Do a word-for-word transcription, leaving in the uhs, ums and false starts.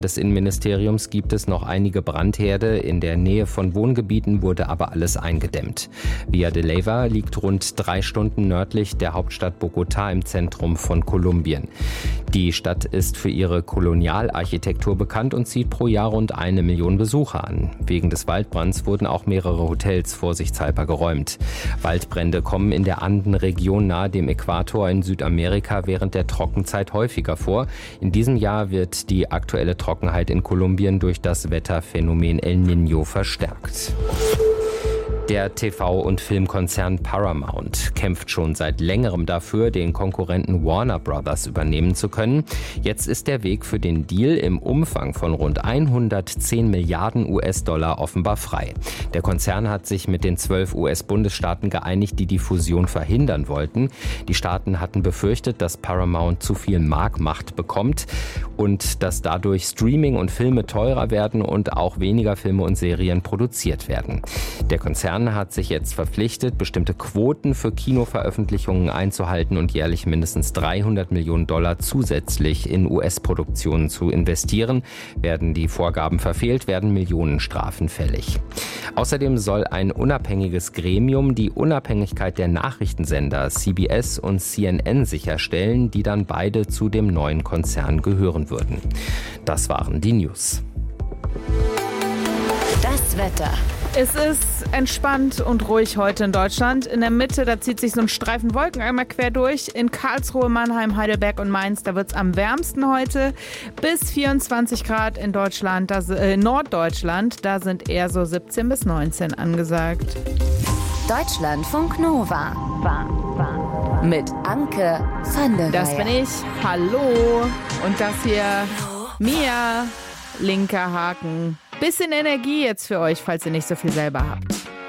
des Innenministeriums gibt es noch einige Brandherde. In der Nähe von Wohngebieten wurde aber alles eingedämmt. Villa de Leyva liegt rund drei Stunden nördlich der Hauptstadt Bogotá im Zentrum von Kolumbien. Die Stadt ist für ihre Kolonialarchitektur bekannt und zieht pro Jahr rund eine Million Besucher an. Wegen des Waldbrands wurden auch mehrere Hotels vorsichtshalber geräumt. Waldbrände kommen in der Andenregion nahe dem Äquator in Südamerika während der Trockenzeit häufiger vor. In diesem Jahr wird die aktuelle Trockenheit in Kolumbien durch das Wetterphänomen El Niño verstärkt. Der T V- und Filmkonzern Paramount kämpft schon seit längerem dafür, den Konkurrenten Warner Brothers übernehmen zu können. Jetzt ist der Weg für den Deal im Umfang von rund hundertzehn Milliarden U S-Dollar offenbar frei. Der Konzern hat sich mit den zwölf U S-Bundesstaaten geeinigt, die die Fusion verhindern wollten. Die Staaten hatten befürchtet, dass Paramount zu viel Marktmacht bekommt und dass dadurch Streaming und Filme teurer werden und auch weniger Filme und Serien produziert werden. Der Konzern hat sich jetzt verpflichtet, bestimmte Quoten für Kinoveröffentlichungen einzuhalten und jährlich mindestens dreihundert Millionen Dollar zusätzlich in U S-Produktionen zu investieren. Werden die Vorgaben verfehlt, werden Millionenstrafen fällig. Außerdem soll ein unabhängiges Gremium die Unabhängigkeit der Nachrichtensender C B S und C N N sicherstellen, die dann beide zu dem neuen Konzern gehören würden. Das waren die News. Das Wetter. Es ist entspannt und ruhig heute in Deutschland. In der Mitte, da zieht sich so ein Streifen Wolken einmal quer durch. In Karlsruhe, Mannheim, Heidelberg und Mainz, da wird es am wärmsten heute. Bis vierundzwanzig Grad in Deutschland, das, äh, Norddeutschland, da sind eher so siebzehn bis neunzehn angesagt. Deutschlandfunk Nova. Mit Anke van der Das bin ich. Hallo. Und das hier, Mia, linker Haken. Bisschen Energie jetzt für euch, falls ihr nicht so viel selber habt.